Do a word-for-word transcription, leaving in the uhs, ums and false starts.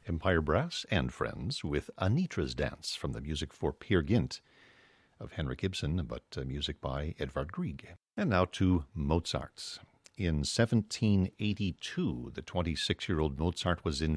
Empire Brass and Friends with Anitra's Dance from the music for Peer Gynt of Henrik Ibsen, but uh, music by Edvard Grieg. And now to Mozart. In seventeen eighty-two, the twenty-six-year-old Mozart was in